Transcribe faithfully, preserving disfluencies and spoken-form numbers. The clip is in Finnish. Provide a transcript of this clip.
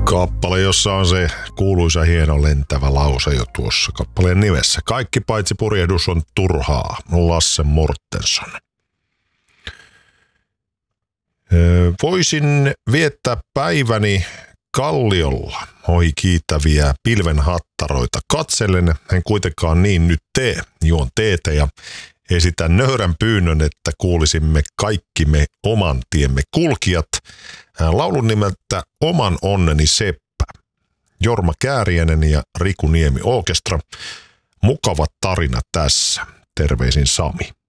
Kappale, jossa on se kuuluisa hieno lentävä lause jo tuossa kappaleen nimessä. Kaikki paitsi purjehdus on turhaa. Lasse Mortenson. Voisin viettää päiväni kalliolla ohi kiitäviä pilvenhattaroita katsellen. En kuitenkaan niin nyt tee. Juon teetä ja esitän nöyrän pyynnön, että kuulisimme kaikki me oman tiemme kulkijat. Laulun nimeltä Oman onneni seppä. Jorma Kääriäinen ja Riku Niemi Orkestra. Mukava tarina tässä. Terveisin Sami.